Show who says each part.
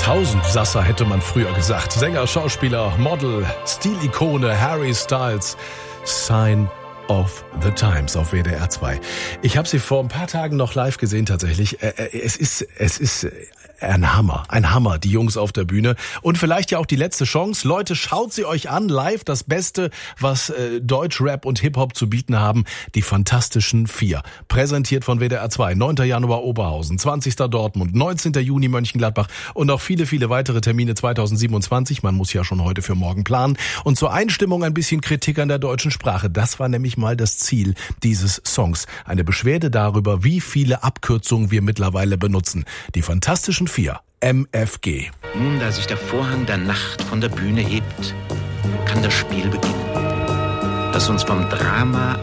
Speaker 1: Tausendsasser hätte man früher gesagt. Sänger, Schauspieler, Model, Stilikone, Harry Styles. Sign of the Times auf WDR 2. Ich habe sie vor ein paar Tagen noch live gesehen tatsächlich. Es ist ein Hammer, die Jungs auf der Bühne. Und vielleicht ja auch die letzte Chance. Leute, schaut sie euch an, live, das Beste, was Deutschrap und Hip-Hop zu bieten haben. Die Fantastischen Vier. Präsentiert von WDR 2. 9. Januar Oberhausen, 20. Dortmund, 19. Juni Mönchengladbach und noch viele, viele weitere Termine 2027. Man muss ja schon heute für morgen planen. Und zur Einstimmung ein bisschen Kritik an der deutschen Sprache. Das war nämlich mal das Ziel dieses Songs. Eine Beschwerde darüber, wie viele Abkürzungen wir mittlerweile benutzen. Die Fantastischen Vier, MFG.
Speaker 2: Nun, da sich der Vorhang der Nacht von der Bühne hebt, kann das Spiel beginnen, das uns vom Drama